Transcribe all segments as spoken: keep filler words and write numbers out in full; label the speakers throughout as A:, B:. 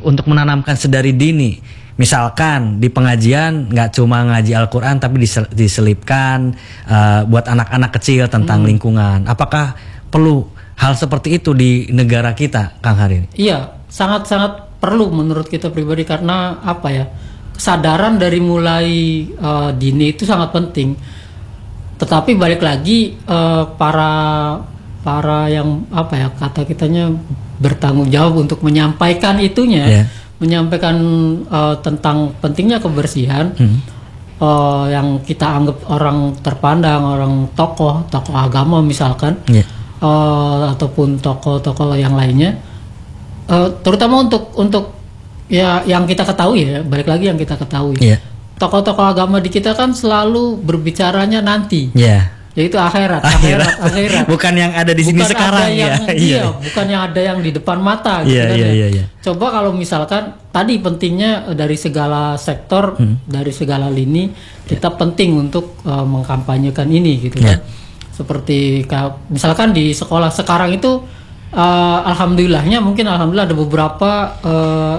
A: untuk menanamkan sedari dini. Misalkan di pengajian nggak cuma ngaji Al-Quran tapi disel- diselipkan uh, buat anak-anak kecil tentang hmm. lingkungan. Apakah perlu hal seperti itu di negara kita, Kang Hari?
B: Iya, sangat-sangat perlu menurut kita pribadi, karena apa ya, kesadaran dari mulai uh, dini itu sangat penting. Tetapi balik lagi uh, para para yang apa ya, kata kitanya bertanggung jawab untuk menyampaikan itunya, yeah. menyampaikan uh, tentang pentingnya kebersihan, hmm. uh, yang kita anggap orang terpandang, orang tokoh, tokoh agama misalkan, yeah. uh, ataupun tokoh-tokoh yang lainnya, uh, terutama untuk untuk ya yang kita ketahui ya, balik lagi yang kita ketahui, yeah. tokoh-tokoh agama di kita kan selalu berbicaranya nanti. Yeah. Yaitu akhirat, akhirat, akhirat, akhirat.
A: Bukan yang ada di sini
B: bukan
A: sekarang
B: yang,
A: ya.
B: Iya, bukan yang ada yang di depan mata gitu
A: yeah,
B: kan
A: yeah,
B: ya.
A: yeah, yeah.
B: Coba kalau misalkan tadi pentingnya dari segala sektor, hmm. dari segala lini kita yeah. penting untuk uh, mengkampanyekan ini gitu kan. Yeah. Seperti misalkan di sekolah sekarang itu uh, alhamdulillahnya mungkin alhamdulillah ada beberapa uh,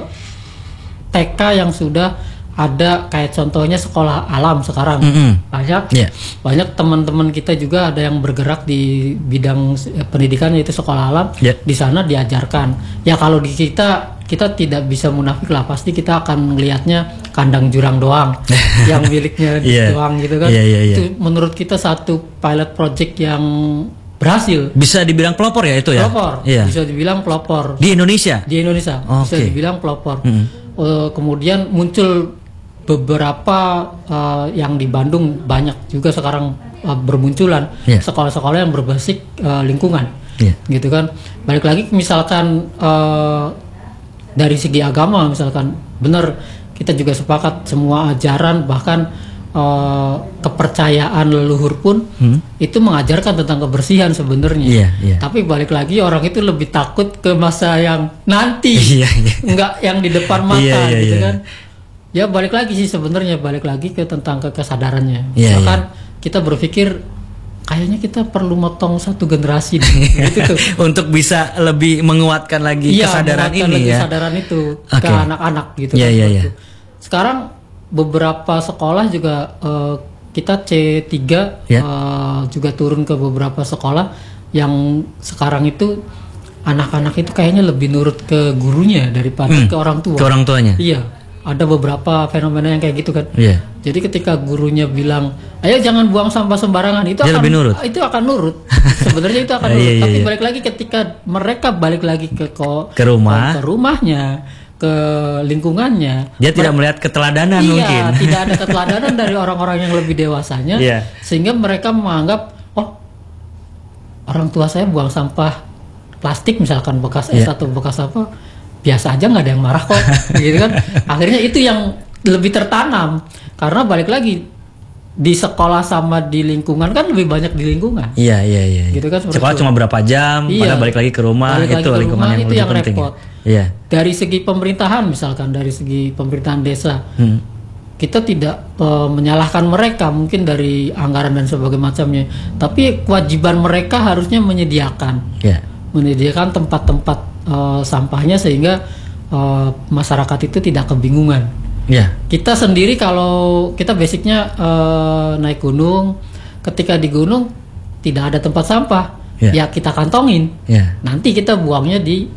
B: T K yang sudah ada, kayak contohnya sekolah alam sekarang, mm-hmm. banyak yeah. banyak teman-teman kita juga ada yang bergerak di bidang pendidikan, yaitu sekolah alam. Yeah. Di sana diajarkan. Ya kalau di kita kita tidak bisa munafik lah, pasti kita akan melihatnya kandang jurang doang yang miliknya yeah. doang gitu kan. Yeah, yeah, yeah. Itu menurut kita satu pilot project yang berhasil.
A: Bisa dibilang pelopor ya itu ya?
B: Pelopor, yeah. bisa dibilang pelopor.
A: Di Indonesia?
B: Di Indonesia,
A: oh,
B: bisa
A: okay.
B: dibilang pelopor.
A: Mm-hmm.
B: Uh, kemudian muncul beberapa uh, yang di Bandung banyak juga sekarang uh, bermunculan yeah. sekolah-sekolah yang berbasis uh, lingkungan, yeah. gitu kan. Balik lagi misalkan uh, dari segi agama misalkan, benar kita juga sepakat semua ajaran bahkan uh, kepercayaan leluhur pun hmm. itu mengajarkan tentang kebersihan sebenarnya. Yeah, yeah. Tapi balik lagi orang itu lebih takut ke masa yang nanti, yeah, yeah. nggak yang di depan mata, yeah, yeah, gitu yeah. kan. Ya balik lagi sih sebenarnya, balik lagi ke tentang ke kesadarannya. Yeah, Misalkan yeah. kita berpikir kayaknya kita perlu motong satu generasi gitu tuh.
A: Untuk bisa lebih menguatkan lagi yeah, kesadaran ini
B: lagi
A: ya.
B: Kesadaran itu
A: okay.
B: ke anak-anak gitu.
A: Yeah,
B: kan,
A: yeah, yeah.
B: Sekarang beberapa sekolah juga uh, kita C tiga yeah. uh, juga turun ke beberapa sekolah yang sekarang itu anak-anak itu kayaknya lebih nurut ke gurunya daripada hmm, ke orang tua.
A: Ke orang tuanya.
B: Iya. Ada beberapa fenomena yang kayak gitu kan.
A: Yeah.
B: Jadi ketika gurunya bilang, "Ayo jangan buang sampah sembarangan." Itu
A: dia
B: akan
A: lebih nurut.
B: Itu akan nurut. Sebenarnya itu akan nurut.
A: yeah, yeah,
B: Tapi
A: yeah.
B: balik lagi ketika mereka balik lagi ke ko,
A: ke rumah,
B: ke rumahnya, ke lingkungannya,
A: dia tidak melihat keteladanan
B: iya,
A: mungkin.
B: Iya, tidak ada keteladanan dari orang-orang yang lebih dewasanya, yeah. sehingga mereka menganggap, "Oh, orang tua saya buang sampah plastik misalkan bekas es yeah. atau bekas apa, biasa aja, nggak ada yang marah kok." Gitu kan. Akhirnya itu yang lebih tertanam, karena balik lagi di sekolah sama di lingkungan kan lebih banyak di lingkungan.
A: Iya iya iya.
B: Gitu kan.
A: Sekolah itu cuma berapa jam, iya. Padahal balik lagi ke rumah,
B: balik
A: itu
B: ke
A: lingkungan
B: rumah,
A: yang
B: itu
A: lebih
B: yang
A: penting.
B: repot.
A: Iya.
B: Dari segi pemerintahan misalkan, dari segi pemerintahan desa, hmm. kita tidak uh, menyalahkan mereka mungkin dari anggaran dan sebagainya macamnya, tapi kewajiban mereka harusnya menyediakan, yeah. menyediakan tempat-tempat uh, sampahnya sehingga uh, masyarakat itu tidak kebingungan. Yeah. Kita sendiri kalau kita basicnya uh, naik gunung, ketika di gunung tidak ada tempat sampah, yeah. ya kita kantongin, yeah. nanti kita buangnya di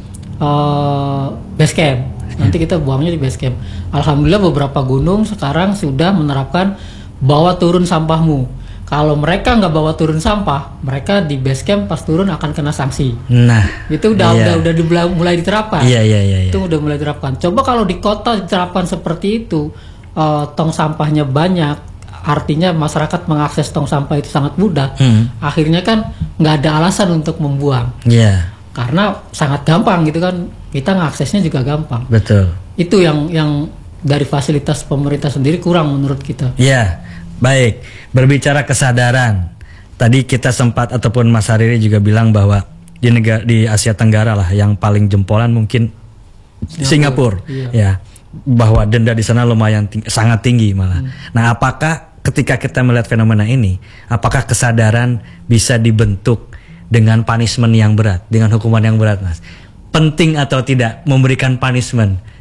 B: uh, base camp. Nanti kita buangnya di base camp. Alhamdulillah beberapa gunung sekarang sudah menerapkan bawa turun sampahmu. Kalau mereka nggak bawa turun sampah, mereka di base camp pas turun akan kena sanksi. Nah, itu udah iya. udah udah dimulai, mulai diterapkan.
A: Iya, iya, iya,
B: itu udah mulai diterapkan. Coba kalau di kota diterapkan seperti itu, uh, tong sampahnya banyak, artinya masyarakat mengakses tong sampah itu sangat mudah. Hmm. Akhirnya kan nggak ada alasan untuk membuang. Iya. Karena sangat gampang gitu kan, kita ngaksesnya juga gampang.
A: Betul.
B: Itu yang yang dari fasilitas pemerintah sendiri kurang menurut kita.
A: Iya. Baik, berbicara kesadaran, tadi kita sempat ataupun Mas Hariri juga bilang bahwa di negara di Asia Tenggara lah yang paling jempolan mungkin Singapura, Singapura iya. ya, bahwa denda di sana lumayan tinggi, sangat tinggi malah. Hmm. Nah, apakah ketika kita melihat fenomena ini, apakah kesadaran bisa dibentuk dengan punishment yang berat, dengan hukuman yang berat, Mas? Penting atau tidak memberikan punishment